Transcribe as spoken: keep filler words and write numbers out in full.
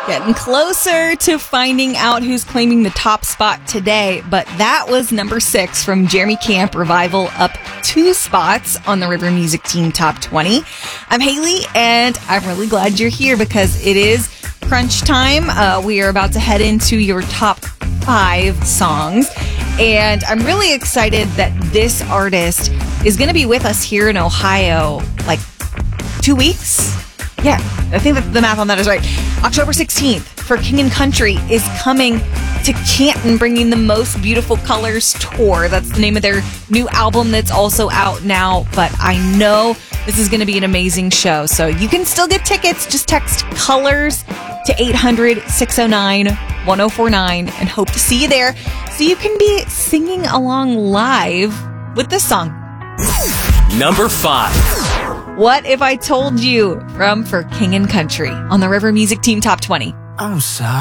Getting closer to finding out who's claiming the top spot today, but that was number six from Jeremy Camp, Revival, up two spots on the River Music Team Top twenty. I'm Haley, and I'm really glad you're here because it is crunch time. Uh, we are about to head into your top five songs, and I'm really excited that this artist is going to be with us here in Ohio, like two weeks. Yeah, I think that the math on that is right. October sixteenth for King and Country is coming to Canton, bringing the Most Beautiful Colors tour. That's the name of their new album that's also out now. But I know this is going to be an amazing show. So you can still get tickets. Just text COLORS to eight hundred, six oh nine, one oh four nine and hope to see you there so you can be singing along live with this song. Number five. What If I Told You from For King and Country on the River Music Team Top twenty. I'm sorry.